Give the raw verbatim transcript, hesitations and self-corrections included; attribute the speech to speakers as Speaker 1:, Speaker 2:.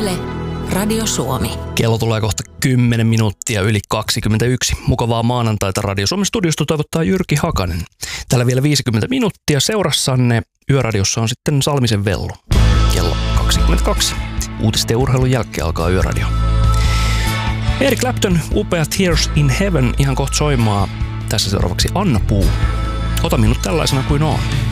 Speaker 1: Yle, Radio Suomi.
Speaker 2: Kello tulee kohta kymmenen minuuttia yli kaksikymmentäyksi. Mukavaa maanantaita Radio Suomen studiosta toivottaa Jyrki Hakanen. Täällä vielä viisikymmentä minuuttia seurassanne. Yöradiossa on sitten Salmisen Vellu. Kello kaksikymmentäkaksi. Uutisten ja urheilun jälkeen alkaa Yöradio. Eric Clapton, upea Tears in Heaven, ihan kohta soimaa. Tässä seuraavaksi Anna Puu. Ota minut tällaisena kuin oon.